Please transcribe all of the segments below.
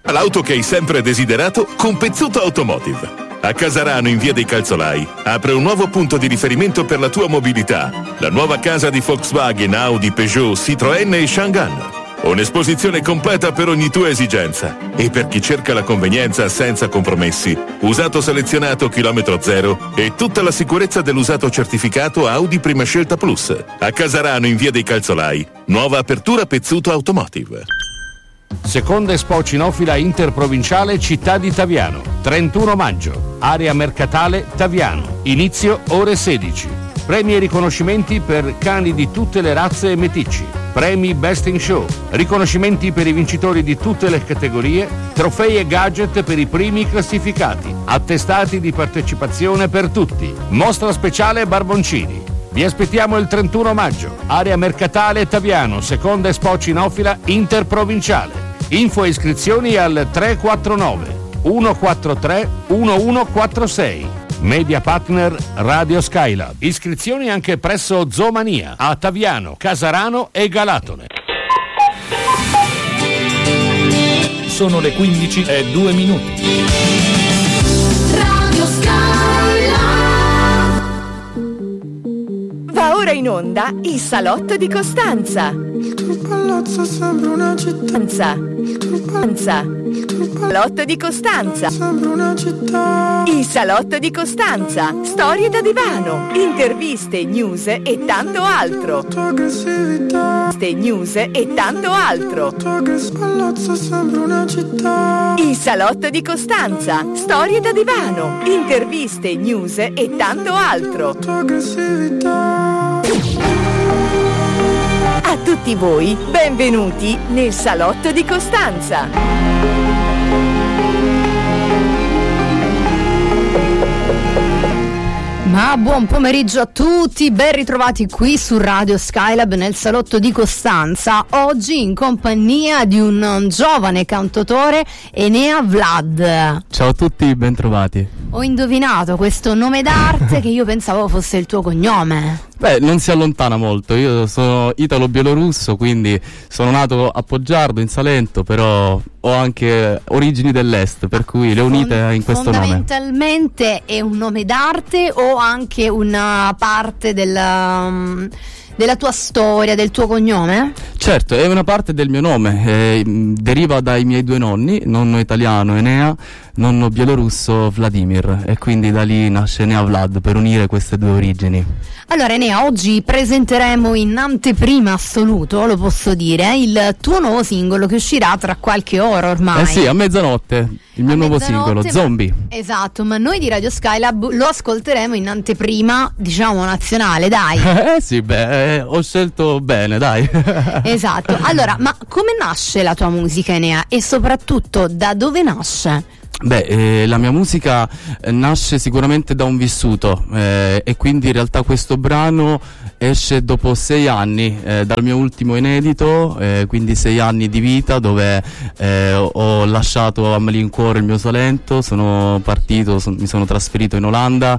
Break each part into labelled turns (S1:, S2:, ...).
S1: L'auto che hai sempre desiderato con Pezzuto Automotive. A Casarano, in via dei Calzolai, apre un nuovo punto di riferimento per la tua mobilità. La nuova casa di Volkswagen, Audi, Peugeot, Citroën e Chang'an. Un'esposizione completa per ogni tua esigenza. E per chi cerca la convenienza senza compromessi, usato selezionato chilometro zero e tutta la sicurezza dell'usato certificato Audi Prima Scelta Plus. A Casarano, in via dei Calzolai, nuova apertura Pezzuto Automotive.
S2: Seconda Expo Cinofila Interprovinciale Città di Taviano, 31 maggio, area mercatale Taviano, inizio ore 16. Premi e riconoscimenti per cani di tutte le razze e meticci, premi Best in Show, riconoscimenti per i vincitori di tutte le categorie, trofei e gadget per i primi classificati, attestati di partecipazione per tutti, mostra speciale Barboncini. Vi aspettiamo il 31 maggio, area mercatale Taviano, seconda Expo Cinofila Interprovinciale. Info e iscrizioni al 349 143 1146. Media partner Radio Skylab. Iscrizioni anche presso Zoomania a Taviano, Casarano e Galatone.
S3: Sono le 15:02.
S4: Radio Skylab. Va ora in onda il Salotto di Costanza.
S5: Il tuo palazzo sembra una città.
S4: Salotto di Costanza.
S5: Sembra una città.
S4: Il Salotto di Costanza. Storie da divano, interviste, news e tanto altro.
S5: La tua aggressività.
S4: News e tanto altro.
S5: Il palazzo sembra una città.
S4: Il Salotto di Costanza. Storie da divano, interviste, news e tanto altro.
S5: La tua aggressività.
S4: A tutti voi, benvenuti nel Salotto di Costanza.
S6: Ma buon pomeriggio a tutti, ben ritrovati qui su Radio Skylab nel Salotto di Costanza, oggi in compagnia di un giovane cantautore, Enea Vlad.
S7: Ciao a tutti, ben trovati.
S6: Ho indovinato questo nome d'arte che io pensavo fosse il tuo cognome.
S7: Beh, non si allontana molto, io sono italo-bielorusso, quindi sono nato a Poggiardo in Salento, però ho anche origini dell'est, per cui le unite in questo nome.
S6: Fondamentalmente è un nome d'arte o anche una parte della tua storia, del tuo cognome?
S7: Certo, è una parte del mio nome, deriva dai miei due nonni, nonno italiano Enea, nonno bielorusso Vladimir, e quindi da lì nasce Enea Vlad, per unire queste due origini.
S6: Allora Enea, oggi presenteremo in anteprima assoluto, lo posso dire, il tuo nuovo singolo che uscirà tra qualche ora ormai.
S7: Eh sì, a mezzanotte, il mio nuovo singolo, Zombie.
S6: Esatto, ma noi di Radio Skylab lo ascolteremo in anteprima, diciamo, nazionale, dai.
S7: Sì, beh, ho scelto bene, dai.
S6: Esatto, allora, ma come nasce la tua musica, Enea? E soprattutto, da dove nasce?
S7: Beh, la mia musica nasce sicuramente da un vissuto, e quindi in realtà questo brano esce dopo 6 anni dal mio ultimo inedito, quindi 6 anni di vita dove ho lasciato a malincuore il mio Salento, sono partito, mi sono trasferito in Olanda,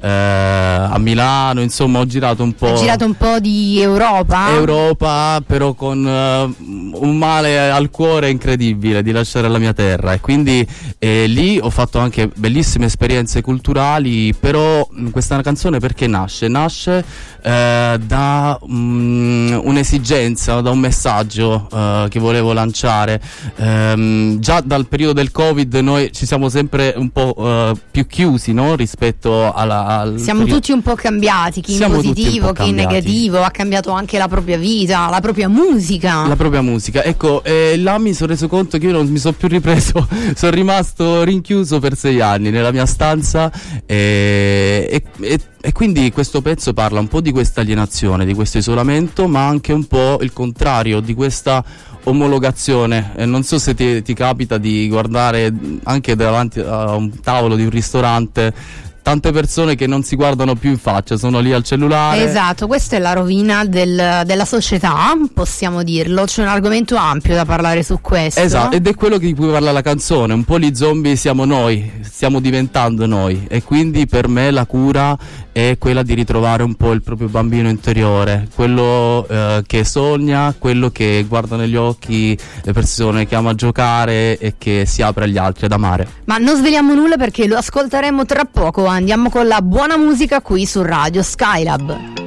S7: a Milano, insomma ho girato un po'.
S6: Hai girato un po' di Europa,
S7: però con un male al cuore incredibile di lasciare la mia terra, e quindi lì ho fatto anche bellissime esperienze culturali. Però questa canzone perché nasce? Nasce da un'esigenza, da un messaggio che volevo lanciare. Già dal periodo del Covid noi ci siamo sempre un po' più chiusi, no? Rispetto
S6: siamo tutti un po' cambiati, chi in positivo, chi in negativo, ha cambiato anche la propria vita, la propria musica.
S7: Ecco, là mi sono reso conto che io non mi sono più ripreso, sono rimasto rinchiuso per 6 anni nella mia stanza, e quindi questo pezzo parla un po' di questa alienazione, di questo isolamento, ma anche un po' il contrario di questa omologazione. Non so se ti capita di guardare anche davanti a un tavolo di un ristorante tante persone che non si guardano più in faccia, sono lì al cellulare.
S6: Esatto, questa è la rovina della società, possiamo dirlo. C'è un argomento ampio da parlare su questo.
S7: Esatto, ed è quello di cui parla la canzone. Un po' gli zombie siamo noi, stiamo diventando noi, e quindi per me la cura è quella di ritrovare un po' il proprio bambino interiore, quello che sogna, quello che guarda negli occhi le persone, che ama giocare e che si apre agli altri, ad amare.
S6: Ma non sveliamo nulla perché lo ascolteremo tra poco. Andiamo con la buona musica qui su Radio Skylab.